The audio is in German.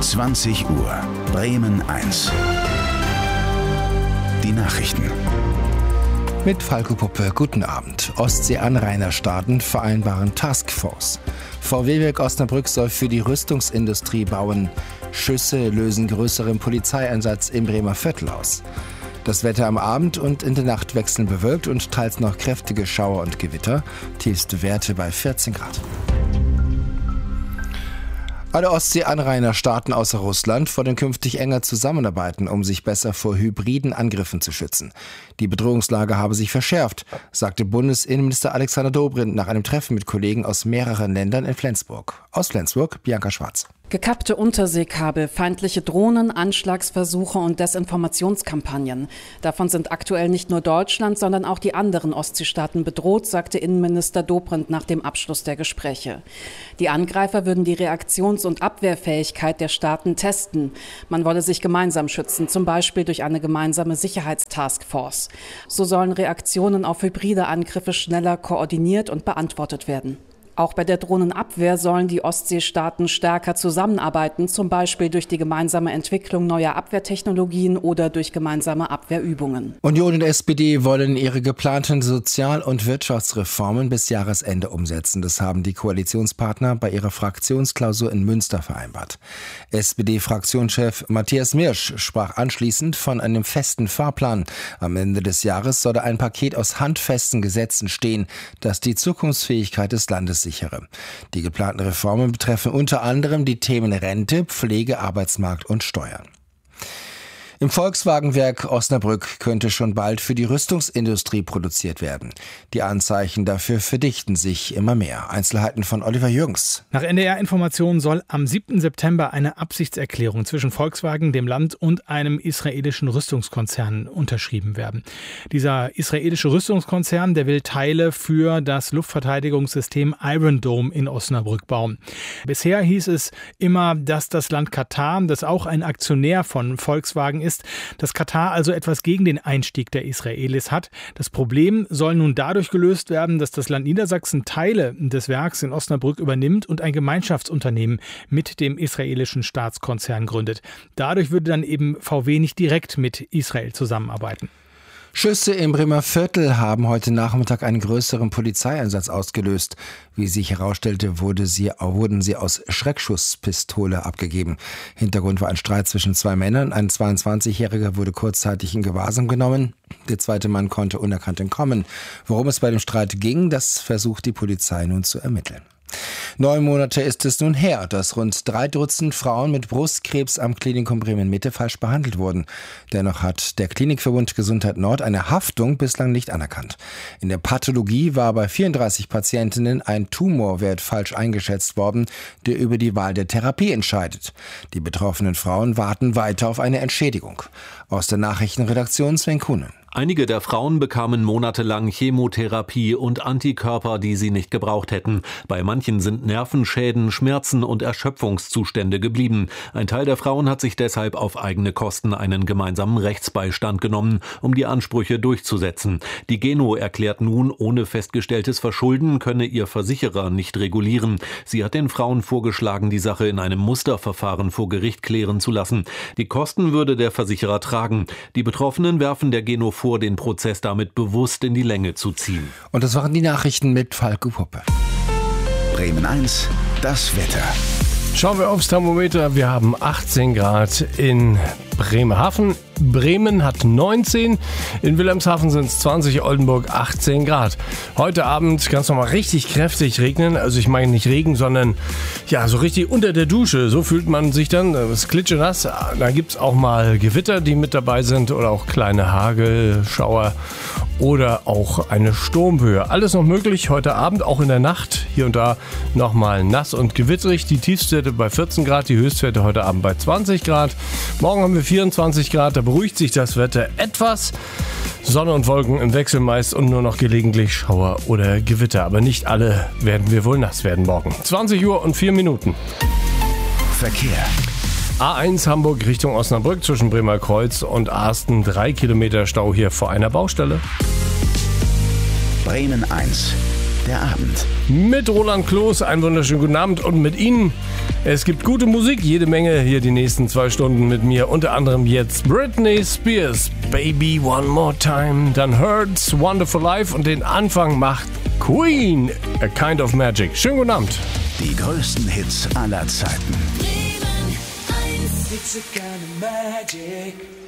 20 Uhr, Bremen 1. Die Nachrichten. Mit Falco Puppe, guten Abend. Ostsee-Anrainerstaaten vereinbaren Taskforce. VW-Werk Osnabrück soll für die Rüstungsindustrie bauen. Schüsse lösen größeren Polizeieinsatz im Bremer Viertel aus. Das Wetter am Abend und in der Nacht wechseln bewölkt und teils noch kräftige Schauer und Gewitter. Tiefste Werte bei 14 Grad. Alle Ostsee-Anrainerstaaten außer Russland wollen künftig enger zusammenarbeiten, um sich besser vor hybriden Angriffen zu schützen. Die Bedrohungslage habe sich verschärft, sagte Bundesinnenminister Alexander Dobrindt nach einem Treffen mit Kollegen aus mehreren Ländern in Flensburg. Aus Flensburg, Bianca Schwarz. Gekappte Unterseekabel, feindliche Drohnen, Anschlagsversuche und Desinformationskampagnen. Davon sind aktuell nicht nur Deutschland, sondern auch die anderen Ostseestaaten bedroht, sagte Innenminister Dobrindt nach dem Abschluss der Gespräche. Die Angreifer würden die Reaktions- und Abwehrfähigkeit der Staaten testen. Man wolle sich gemeinsam schützen, zum Beispiel durch eine gemeinsame Sicherheitstaskforce. So sollen Reaktionen auf hybride Angriffe schneller koordiniert und beantwortet werden. Auch bei der Drohnenabwehr sollen die Ostseestaaten stärker zusammenarbeiten, zum Beispiel durch die gemeinsame Entwicklung neuer Abwehrtechnologien oder durch gemeinsame Abwehrübungen. Union und SPD wollen ihre geplanten Sozial- und Wirtschaftsreformen bis Jahresende umsetzen. Das haben die Koalitionspartner bei ihrer Fraktionsklausur in Münster vereinbart. SPD-Fraktionschef Matthias Mirsch sprach anschließend von einem festen Fahrplan. Am Ende des Jahres solle ein Paket aus handfesten Gesetzen stehen, das die Zukunftsfähigkeit des Landes sichere. Die geplanten Reformen betreffen unter anderem die Themen Rente, Pflege, Arbeitsmarkt und Steuern. Im Volkswagenwerk Osnabrück könnte schon bald für die Rüstungsindustrie produziert werden. Die Anzeichen dafür verdichten sich immer mehr. Einzelheiten von Oliver Jürgens. Nach NDR-Informationen soll am 7. September eine Absichtserklärung zwischen Volkswagen, dem Land und einem israelischen Rüstungskonzern unterschrieben werden. Dieser israelische Rüstungskonzern, der will Teile für das Luftverteidigungssystem Iron Dome in Osnabrück bauen. Bisher hieß es immer, dass das Land Katar, das auch ein Aktionär von Volkswagen ist, dass Katar also etwas gegen den Einstieg der Israelis hat. Das Problem soll nun dadurch gelöst werden, dass das Land Niedersachsen Teile des Werks in Osnabrück übernimmt und ein Gemeinschaftsunternehmen mit dem israelischen Staatskonzern gründet. Dadurch würde dann eben VW nicht direkt mit Israel zusammenarbeiten. Schüsse im Bremer Viertel haben heute Nachmittag einen größeren Polizeieinsatz ausgelöst. Wie sich herausstellte, wurden sie aus Schreckschusspistole abgegeben. Hintergrund war ein Streit zwischen zwei Männern. Ein 22-Jähriger wurde kurzzeitig in Gewahrsam genommen. Der zweite Mann konnte unerkannt entkommen. Worum es bei dem Streit ging, das versucht die Polizei nun zu ermitteln. 9 Monate ist es nun her, dass rund 3 Dutzend Frauen mit Brustkrebs am Klinikum Bremen-Mitte falsch behandelt wurden. Dennoch hat der Klinikverbund Gesundheit Nord eine Haftung bislang nicht anerkannt. In der Pathologie war bei 34 Patientinnen ein Tumorwert falsch eingeschätzt worden, der über die Wahl der Therapie entscheidet. Die betroffenen Frauen warten weiter auf eine Entschädigung. Aus der Nachrichtenredaktion Sven Kuhne. Einige der Frauen bekamen monatelang Chemotherapie und Antikörper, die sie nicht gebraucht hätten. Bei manchen sind Nervenschäden, Schmerzen und Erschöpfungszustände geblieben. Ein Teil der Frauen hat sich deshalb auf eigene Kosten einen gemeinsamen Rechtsbeistand genommen, um die Ansprüche durchzusetzen. Die Geno erklärt nun, ohne festgestelltes Verschulden könne ihr Versicherer nicht regulieren. Sie hat den Frauen vorgeschlagen, die Sache in einem Musterverfahren vor Gericht klären zu lassen. Die Kosten würde der Versicherer tragen. Die Betroffenen werfen der Geno vor, den Prozess damit bewusst in die Länge zu ziehen. Und das waren die Nachrichten mit Falco Puppe. Bremen 1, das Wetter. Schauen wir aufs Thermometer. Wir haben 18 Grad in Bremerhaven. Bremen hat 19, in Wilhelmshaven sind es 20, Oldenburg 18 Grad. Heute Abend kann es nochmal richtig kräftig regnen. Also ich meine nicht Regen, sondern ja so richtig unter der Dusche. So fühlt man sich dann. Es ist klitschenass. Da gibt es auch mal Gewitter, die mit dabei sind oder auch kleine Hagelschauer oder auch eine Sturmhöhe. Alles noch möglich heute Abend, auch in der Nacht. Hier und da nochmal nass und gewitterig. Die Tiefstwerte bei 14 Grad, die Höchstwerte heute Abend bei 20 Grad. Morgen haben wir 24 Grad, da beruhigt sich das Wetter etwas. Sonne und Wolken im Wechsel meist und nur noch gelegentlich Schauer oder Gewitter. Aber nicht alle werden wir wohl nass werden morgen. 20 Uhr und 4 Minuten. Verkehr. A1 Hamburg Richtung Osnabrück zwischen Bremer Kreuz und Asten. 3 Kilometer Stau hier vor einer Baustelle. Bremen 1. der Abend. Mit Roland Kloß, einen wunderschönen guten Abend und mit Ihnen. Es gibt gute Musik, jede Menge hier die nächsten 2 Stunden mit mir. Unter anderem jetzt Britney Spears, Baby One More Time. Dann Hurts, Wonderful Life und den Anfang macht Queen, A Kind of Magic. Schönen guten Abend. Die größten Hits aller Zeiten. Bremen 1. It's a kind of magic.